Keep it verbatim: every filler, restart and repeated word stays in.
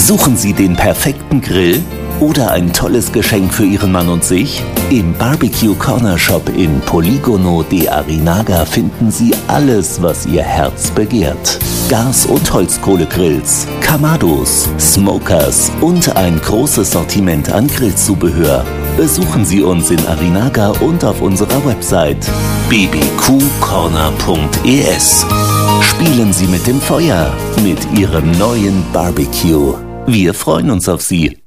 Suchen Sie den perfekten Grill oder ein tolles Geschenk für Ihren Mann und sich? Im Barbecue Corner Shop in Polígono de Arinaga finden Sie alles, was Ihr Herz begehrt. Gas- und Holzkohlegrills, Kamados, Smokers und ein großes Sortiment an Grillzubehör. Besuchen Sie uns in Arinaga und auf unserer Website b b q corner punkt e s. Spielen Sie mit dem Feuer mit Ihrem neuen Barbecue. Wir freuen uns auf Sie.